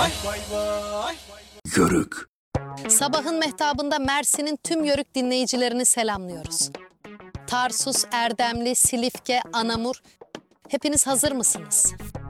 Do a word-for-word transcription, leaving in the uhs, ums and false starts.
Yörük. Sabahın mehtabında Mersin'in tüm Yörük dinleyicilerini selamlıyoruz. Tarsus, Erdemli, Silifke, Anamur, hepiniz hazır mısınız?